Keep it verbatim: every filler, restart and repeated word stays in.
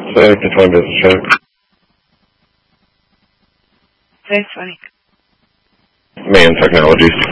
Say, twenty business check. Say twenty. Man Technologies.